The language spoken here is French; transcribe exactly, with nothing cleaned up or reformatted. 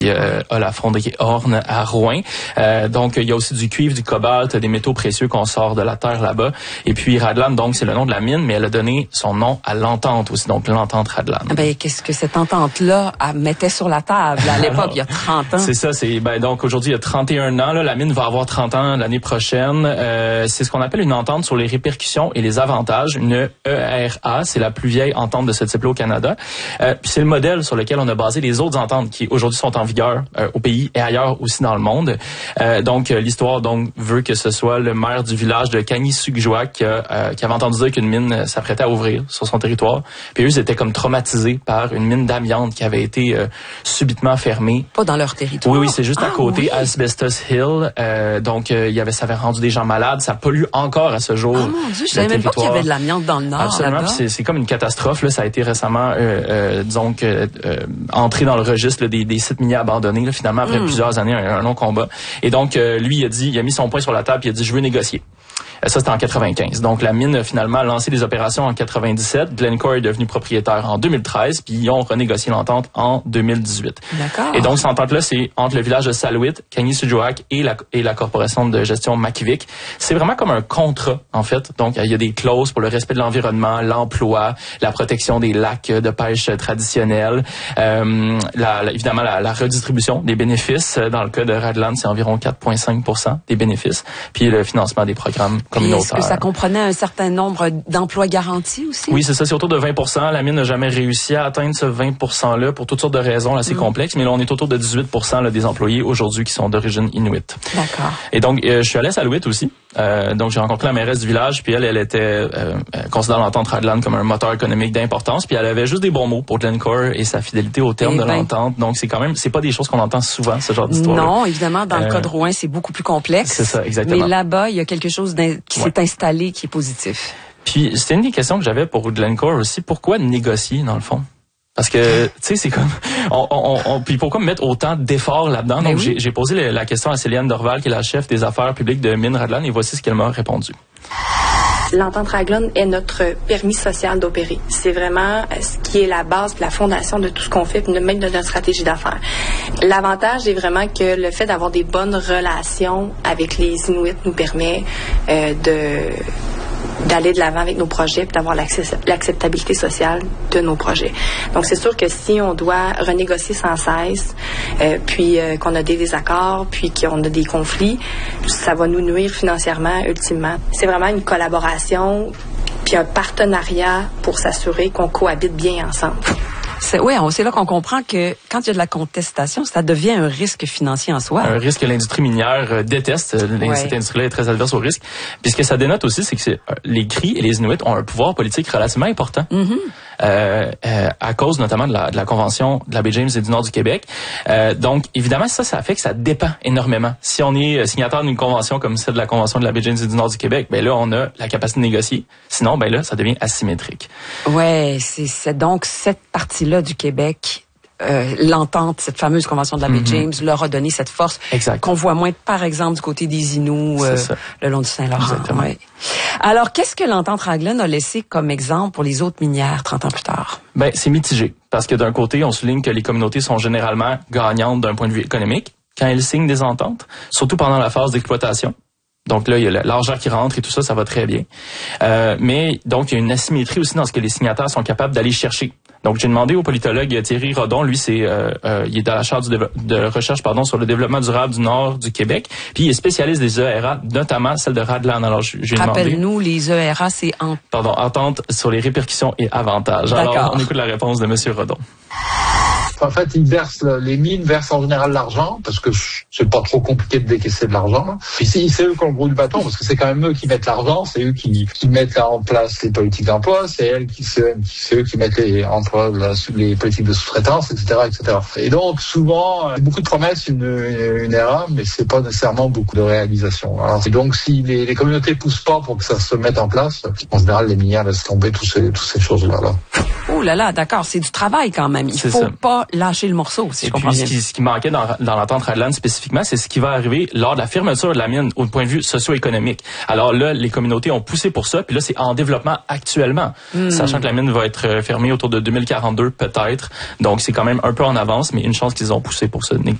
Euh, à la fonderie Horn à Rouyn. Euh, donc, il y a aussi du cuivre, du cobalt, des métaux précieux qu'on sort de la terre là-bas. Et puis, Radlan, donc, c'est le nom de la mine, mais elle a donné son nom à l'entente aussi, donc l'entente Radlan. Ben, qu'est-ce que cette entente-là mettait sur la table à l'époque, il y a trente ans? C'est ça, c'est ben donc aujourd'hui, il y a trente et un ans. Là, la mine va avoir trente ans l'année prochaine. Euh, c'est ce qu'on appelle une entente sur les répercussions et les avantages, une E R A. C'est la plus vieille entente de ce type-là au Canada. Euh, puis c'est le modèle sur lequel on a basé les autres ententes qui aujourd'hui sont en vigueur euh, au pays et ailleurs aussi dans le monde. Euh, donc, euh, l'histoire donc veut que ce soit le maire du village de Kanisugjuak qui, euh, qui avait entendu dire qu'une mine euh, s'apprêtait à ouvrir sur son territoire. Puis eux, ils étaient comme traumatisés par une mine d'amiante qui avait été euh, subitement fermée. Pas dans leur territoire? Oui, oui, c'est juste ah, à côté, oui. Asbestos Hill. Euh, donc, euh, il y avait, ça avait rendu des gens malades. Ça pollue encore à ce jour. Oh mon Dieu, je savais même pas qu'il y avait de l'amiante dans le Nord. Absolument, c'est, c'est comme une catastrophe. Là. Ça a été récemment, euh, euh, disons, que, euh, entré dans le registre là, des, des sites miniers abandonnés, là, finalement, après mm. plusieurs années, un, un long combat. Et donc, euh, lui, il a dit, il a mis son poing sur la table, il a dit, je veux négocier. Ça, c'était en quatre-vingt-quinze. Donc, la mine a finalement lancé des opérations en quatre-vingt-dix-sept. Glencore est devenu propriétaire en deux mille treize, puis ils ont renégocié l'entente en deux mille dix-huit. D'accord. Et donc, cette entente-là, c'est entre le village de Salouit, Kanisugjuak et la, et la corporation de gestion Makivik. C'est vraiment comme un contrat, en fait. Donc, il y a des clauses pour le respect de l'environnement, l'emploi, la protection des lacs de pêche traditionnels, euh, la, la, évidemment, la, la redistribution des bénéfices. Dans le cas de Radlan, c'est environ quatre virgule cinq pour cent des bénéfices. Puis le financement des programmes communautaires. Est-ce que ça comprenait un certain nombre d'emplois garantis aussi? Oui, c'est ça, c'est autour de vingt pour cent. La mine n'a jamais réussi à atteindre ce vingt pour cent-là pour toutes sortes de raisons assez mmh. complexes, mais là, on est autour de dix-huit pour cent là, des employés aujourd'hui qui sont d'origine inuit. D'accord. Et donc, euh, je suis allé à Salouit aussi. Euh, donc, j'ai rencontré la mairesse du village, puis elle, elle était euh, considérant l'entente Radlan comme un moteur économique d'importance, puis elle avait juste des bons mots pour Glencore et sa fidélité au terme eh de ben. l'entente. Donc, c'est quand même, c'est pas des choses qu'on entend souvent, ce genre d'histoire. Non, évidemment, dans euh, le cas de Rouyn, c'est beaucoup plus complexe. C'est ça, exactement. Mais là-bas, il y a quelque chose qui ouais. s'est installé qui est positif. Puis, c'était une des questions que j'avais pour Glencore aussi. Pourquoi négocier, dans le fond? Parce que, tu sais, c'est comme... On, on, on, puis pourquoi mettre autant d'efforts là-dedans? Mais Donc, oui. j'ai, j'ai posé le, la question à Céliane Dorval, qui est la chef des affaires publiques de Mine Radlan, et voici ce qu'elle m'a répondu. L'entente Radlan est notre permis social d'opérer. C'est vraiment ce qui est la base, la fondation de tout ce qu'on fait, même de notre stratégie d'affaires. L'avantage est vraiment que le fait d'avoir des bonnes relations avec les Inuits nous permet euh, de... d'aller de l'avant avec nos projets et d'avoir l'acceptabilité sociale de nos projets. Donc, c'est sûr que si on doit renégocier sans cesse, euh, puis euh, qu'on a des désaccords, puis qu'on a des conflits, ça va nous nuire financièrement, ultimement. C'est vraiment une collaboration puis un partenariat pour s'assurer qu'on cohabite bien ensemble. C'est, oui, c'est là qu'on comprend que quand il y a de la contestation, ça devient un risque financier en soi. Un risque que l'industrie minière euh, déteste. Ouais. Cette industrie-là est très adverse au risque. Puis ce que ça dénote aussi, c'est que c'est, euh, les Cris et les Inuits ont un pouvoir politique relativement important. Mm-hmm. Euh, euh, à cause notamment de la, de la Convention de la baie James et du Nord du Québec. Euh, donc, évidemment, ça, ça fait que ça dépend énormément. Si on est signataire d'une convention comme celle de la Convention de la baie James et du Nord du Québec, ben là, on a la capacité de négocier. Sinon, ben là, ça devient asymétrique. Ouais, c'est, c'est donc cette partie-là du Québec... Euh, l'entente, cette fameuse convention de la baie mm-hmm. James, leur a donné cette force exact. Qu'on voit moins, par exemple, du côté des Inuits, euh, le long du Saint-Laurent. Ouais. Alors, qu'est-ce que l'entente Radlan a laissé comme exemple pour les autres minières trente ans plus tard? Ben, c'est mitigé. Parce que d'un côté, on souligne que les communautés sont généralement gagnantes d'un point de vue économique quand elles signent des ententes, surtout pendant la phase d'exploitation. Donc là, il y a l'argent qui rentre et tout ça, ça va très bien. Euh, mais donc, il y a une asymétrie aussi dans ce que les signataires sont capables d'aller chercher. Donc, j'ai demandé au politologue Thierry Rodon, lui, c'est, euh, euh, il est à la chaire du déve- de recherche, pardon, sur le développement durable du Nord du Québec, puis il est spécialiste des E R A, notamment celle de Radlan. Alors, j'ai demandé. Rappelle-nous, les E R A, c'est en... Pardon, entente sur les répercussions et avantages. D'accord. Alors, on écoute la réponse de Monsieur Rodon. En fait, ils versent, les mines versent en général l'argent parce que c'est pas trop compliqué de décaisser de l'argent. Puis c'est, c'est eux qui ont le gros du bâton parce que c'est quand même eux qui mettent l'argent, c'est eux qui, qui mettent en place les politiques d'emploi, c'est elles qui, c'est, c'est eux qui mettent les, entre les politiques de sous-traitance, et cetera, et cetera. Et donc souvent, beaucoup de promesses, une, une R A, mais c'est pas nécessairement beaucoup de réalisation. Alors, et donc si les, les communautés poussent pas pour que ça se mette en place, en général les minières laissent tomber tous ces, toutes ces choses-là. Là. Oh là là, d'accord, c'est du travail quand même. Il c'est faut ça. pas lâché le morceau, si et je comprends puis, bien. Ce qui, ce qui manquait dans, dans l'entente Raglan spécifiquement, c'est ce qui va arriver lors de la fermeture de la mine au point de vue socio-économique. Alors là, les communautés ont poussé pour ça, puis là, c'est en développement actuellement, mm. sachant que la mine va être fermée autour de deux mille quarante-deux peut-être. Donc, c'est quand même un peu en avance, mais une chance qu'ils ont poussé pour ça.